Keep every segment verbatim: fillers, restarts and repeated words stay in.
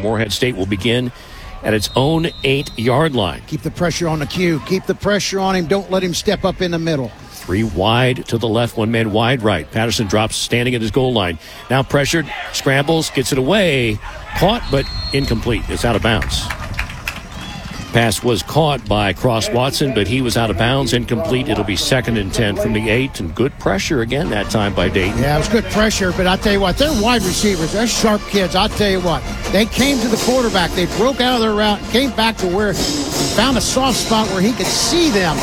Morehead State will begin at its own eight-yard line. Keep the pressure on the Q. Keep the pressure on him. Don't let him step up in the middle. Three wide to the left, one man wide right. Patterson drops standing at his goal line. Now pressured, scrambles, gets it away. Caught, but incomplete. It's out of bounds. Pass was caught by Cross Watson, but he was out of bounds, incomplete. It'll be second and ten from the eight, and good pressure again that time by Dayton. Yeah, it was good pressure, but I'll tell you what, they're wide receivers. They're sharp kids. I'll tell you what, they came to the quarterback. They broke out of their route and came back to where found a soft spot where he could see them.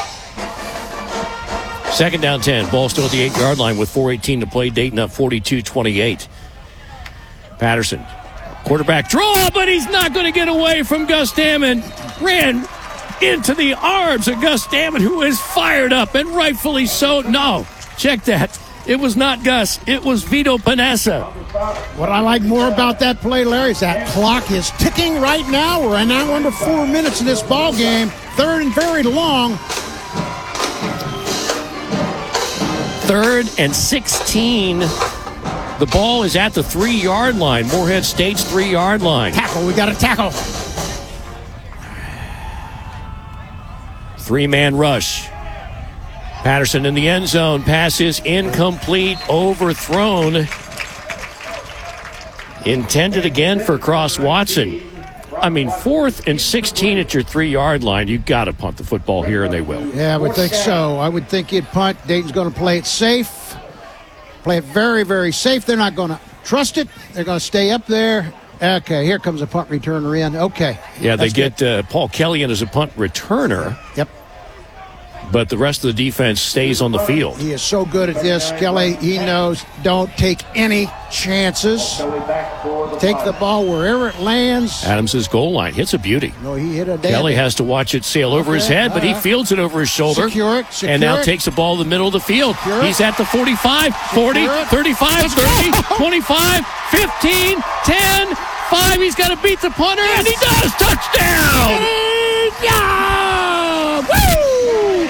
Second down ten. Ball still at the eight-yard line with four eighteen to play. Dayton up forty-two twenty-eight. Patterson. Quarterback draw, but he's not going to get away from Gus Damon. Ran into the arms of Gus Damon, who is fired up, and rightfully so. No, check that. It was not Gus. It was Vito Panessa. What I like more about that play, Larry, is that clock is ticking right now. We're now under four minutes in this ball game. Third and very long. Third and sixteen. The ball is at the three-yard line. Morehead State's three-yard line. Tackle. We got a tackle. Three-man rush. Patterson in the end zone. Pass is incomplete. Overthrown. Intended again for Cross Watson. I mean, fourth and sixteen at your three-yard line. You've got to punt the football here, and they will. Yeah, I would think so. I would think you'd punt. Dayton's going to play it safe. Play it very, very safe. They're not going to trust it. They're going to stay up there. Okay, here comes a punt returner in. Okay. Yeah, they get uh, Paul Kelly in as a punt returner. Yep. But the rest of the defense stays on the field. He is so good at this. Kelly, he knows, don't take any chances. Take the ball wherever it lands. Adams' goal line hits a beauty. No, he hit a Kelly has to watch it sail over his head, but he fields it over his shoulder. Secure it, secure and now it. takes the ball in the middle of the field. Secure He's at the forty-five, forty, thirty-five, thirty, twenty-five, fifteen, ten, five. He's got to beat the punter, and he does. Touchdown! Yeah! Woo!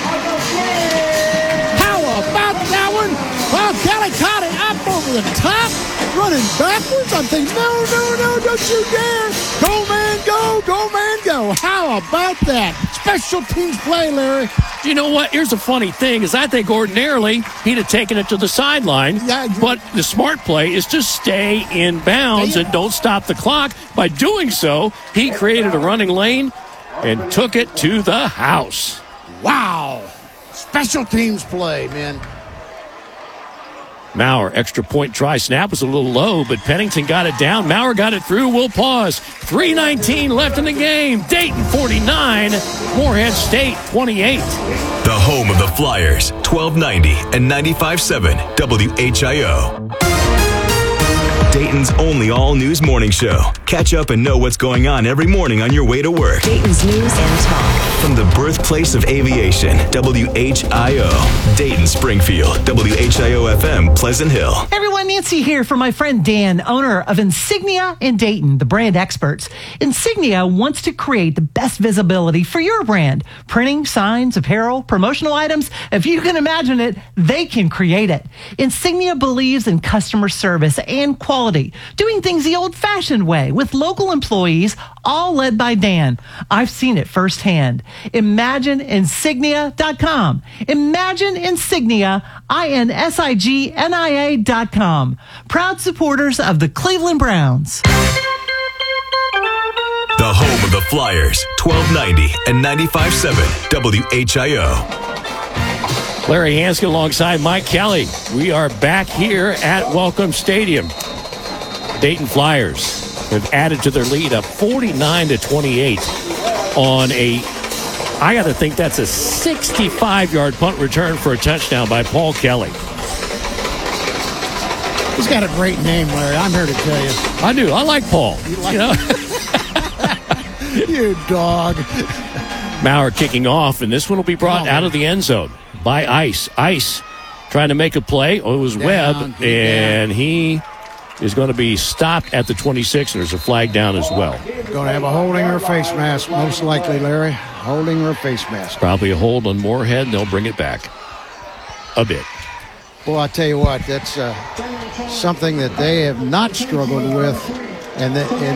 How about that one? Well, Kelly caught it up over the top, running backwards. I'm thinking, no, no, no, don't you dare. Go, man, go, go, man, go. How about that? Special teams play, Larry. You know what? Here's the funny thing is I think ordinarily he'd have taken it to the sideline, Yeah. but the smart play is to stay in bounds Stay in- and don't stop the clock. By doing so, he created a running lane and took it to the house. Wow. Special teams play, man. Maurer, extra point try. Snap was a little low, but Pennington got it down. Maurer got it through. We'll pause. three nineteen left in the game. Dayton forty-nine, Morehead State twenty-eight. The home of the Flyers, twelve ninety and ninety-five point seven W H I O. Dayton's only all-news morning show. Catch up and know what's going on every morning on your way to work. Dayton's news and talk. From the birthplace of aviation, W H I O. Dayton, Springfield, W H I O F M, Pleasant Hill. Hey everyone, Nancy here for my friend Dan, owner of Insignia in Dayton, the brand experts. Insignia wants to create the best visibility for your brand. Printing, signs, apparel, promotional items. If you can imagine it, they can create it. Insignia believes in customer service and quality, doing things the old-fashioned way with local employees, all led by Dan. I've seen it firsthand. Imagine Insignia dot com. Imagine Insignia, I N S I G N I A dot com. Proud supporters of the Cleveland Browns. The home of the Flyers, twelve ninety and ninety-five point seven W H I O. Larry Hanskin alongside Mike Kelly. We are back here at Welcome Stadium. Dayton Flyers have added to their lead up forty-nine to twenty-eight on a, I got to think that's a sixty-five-yard punt return for a touchdown by Paul Kelly. He's got a great name, Larry. I'm here to tell you. I do. I like Paul. You like you know? You dog. Maurer kicking off, and this one will be brought out of the end zone by Ice. Ice trying to make a play. Oh, it was Down, Webb, and down. he is going to be stopped at the twenty-six, and there's a flag down as well. Going to have a holding or face mask, most likely, Larry. Holding or face mask. Probably a hold on Moorhead, and they'll bring it back a bit. Well, I tell you what, that's uh, something that they have not struggled with, and, that, and